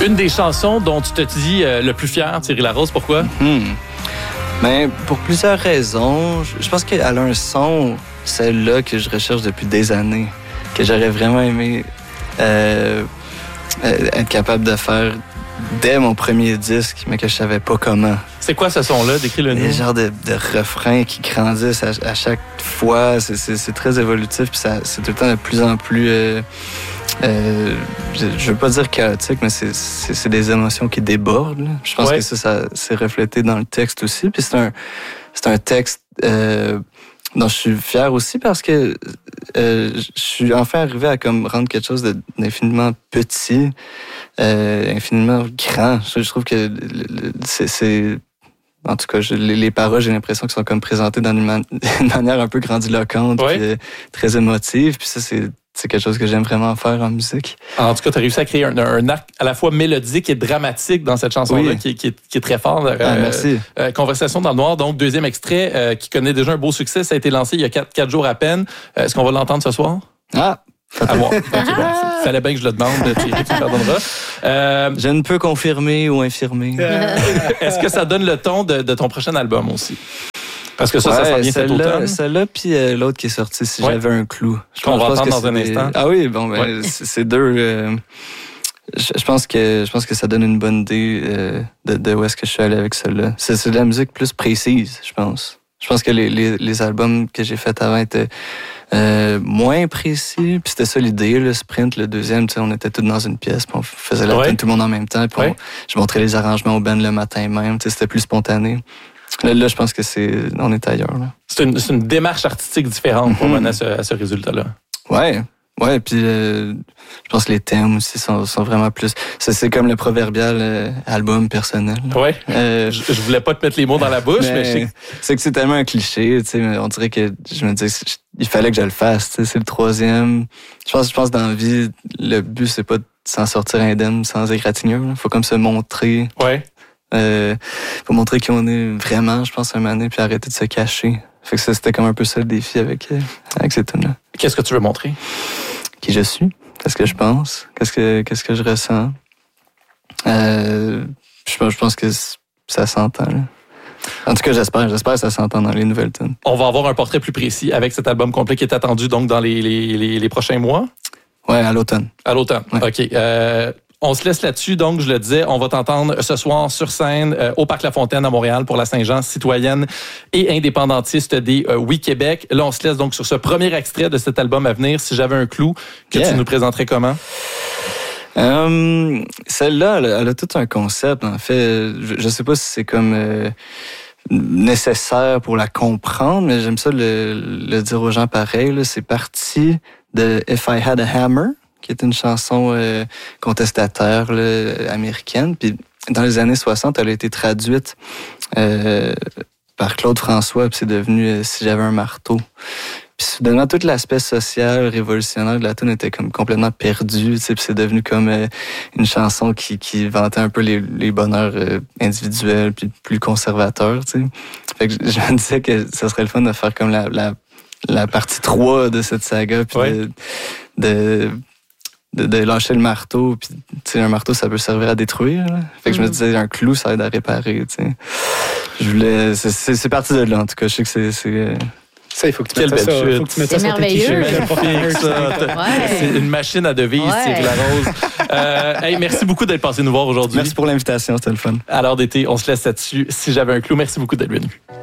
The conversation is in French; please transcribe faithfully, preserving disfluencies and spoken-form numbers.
Une des chansons dont tu te dis euh, le plus fier, Thierry Larose, pourquoi? Hmm. Ben, pour plusieurs raisons. Je pense qu'elle a un son, celle-là, que je recherche depuis des années, que j'aurais vraiment aimé euh, être capable de faire dès mon premier disque, mais que je savais pas comment. C'est quoi ce son-là? Décris-le nous. Les genres de, de refrains qui grandissent à, à chaque fois. C'est, c'est, c'est très évolutif, puis ça, c'est tout le temps de plus en plus... Euh, euh, je, je veux pas dire chaotique, mais c'est, c'est, c'est des émotions qui débordent. Là. Je pense ouais. que ça, ça s'est reflété dans le texte aussi. Puis c'est un, c'est un texte euh, dont je suis fier aussi parce que euh, je suis enfin arrivé à comme rendre quelque chose de, d'infiniment petit, euh, infiniment grand. Je, je trouve que c'est... c'est En tout cas, je, les, les paroles, j'ai l'impression qu'elles sont comme présentées dans une, man- une manière un peu grandiloquente, ouais. puis, euh, très émotive. Puis ça, c'est, c'est quelque chose que j'aime vraiment faire en musique. En tout cas, tu as réussi à créer un, un arc à la fois mélodique et dramatique dans cette chanson-là, oui. qui, qui, est, qui est très fort. Euh, ah, merci. Euh, Conversation dans le noir, donc deuxième extrait, euh, qui connaît déjà un beau succès. Ça a été lancé il y a quatre, quatre jours à peine. Euh, est-ce qu'on va l'entendre ce soir? Ah! À voir. Okay, bon. Fallait bien que je le demande, Thierry, tu me pardonneras. Euh, je ne peux confirmer ou infirmer. Euh, est-ce que ça donne le ton de, de ton prochain album aussi? Parce que ça, ouais, ça s'en vient cet automne. Celle-là, puis euh, l'autre qui est sorti, Si ouais. j'avais un clou. Je qu'on va entendre dans un des... instant. Ah oui, bon, ben, ouais. c'est, c'est deux... Euh... Je, je pense que je pense que ça donne une bonne idée euh, de, de où est-ce que je suis allé avec celle-là. C'est, c'est de la musique plus précise, je pense. Je pense que les, les, les albums que j'ai faits avant étaient euh, moins précis. Puis c'était ça l'idée, le sprint, le deuxième, tu sais, on était tous dans une pièce, puis on faisait la ouais. tune tout le monde en même temps. Puis ouais. on, je montrais les arrangements au band le matin même, tu sais, c'était plus spontané. Là, là, je pense que c'est, on est ailleurs. Là. C'est une, c'est une démarche artistique différente pour mm-hmm. mener à ce, à ce résultat-là. Ouais. Ouais, puis euh, je pense que les thèmes aussi sont, sont vraiment plus... C'est, c'est comme le proverbial euh, album personnel. Ouais, euh, je, je voulais pas te mettre les mots dans la bouche, mais, mais je sais que... C'est que c'est tellement un cliché, tu sais, on dirait que je me disais qu'il fallait que je le fasse, tu sais, c'est le troisième. Je pense, je pense dans la vie, le but, c'est pas de s'en sortir indemne sans égratignure. Il faut comme se montrer. Ouais. Euh, faut montrer qui on est vraiment, je pense, un moment donné, puis arrêter de se cacher. Fait que ça, c'était comme un peu ça le défi avec, avec cette tune-là. Qu'est-ce que tu veux montrer? Qui je suis, qu'est-ce que je pense, qu'est-ce que, qu'est-ce que je ressens. Euh, je, je pense que ça s'entend. Là. En tout cas, j'espère, j'espère que ça s'entend dans les nouvelles tunes. On va avoir un portrait plus précis avec cet album complet qui est attendu donc dans les, les, les, les prochains mois? Ouais, à l'automne. À l'automne, ouais. OK. Euh, on se laisse là-dessus, donc je le disais, on va t'entendre ce soir sur scène euh, au Parc La Fontaine à Montréal pour la Saint-Jean citoyenne et indépendantiste des euh, Oui Québec. Là, on se laisse donc sur ce premier extrait de cet album à venir, Si j'avais un clou, que yeah. tu nous présenterais comment? Um, celle-là, elle, elle a tout un concept, en fait. Je, je sais pas si c'est comme euh, nécessaire pour la comprendre, mais j'aime ça le, le dire aux gens pareil. Là. C'est parti de If I Had a Hammer, qui est une chanson euh, contestataire là, américaine. Puis dans les années soixante, elle a été traduite euh, par Claude François, puis c'est devenu euh, Si j'avais un marteau. Puis soudainement, tout l'aspect social, révolutionnaire de la tune était comme complètement perdu, tu sais, puis c'est devenu comme euh, une chanson qui, qui vantait un peu les, les bonheurs euh, individuels, puis plus conservateurs, tu sais. Fait que je me disais que ça serait le fun de faire comme la, la, la partie trois de cette saga, puis ouais. de... de De, de lâcher le marteau, puis tu sais, un marteau, ça peut servir à détruire. Là. Fait que mm. je me disais, un clou, ça aide à réparer, tu sais. Je voulais... C'est, c'est, c'est parti de là, en tout cas. Je sais que c'est... c'est ça, il faut que tu mettes ça, faut que tu mettes c'est ça merveilleux. sur tes t-shirts. Ouais. C'est une machine à devise, ouais. Thierry Larose. Euh, hey, merci beaucoup d'être passé nous voir aujourd'hui. Merci pour l'invitation, c'était le fun. À l'heure d'été, on se laisse là-dessus. Si j'avais un clou, merci beaucoup d'être venu.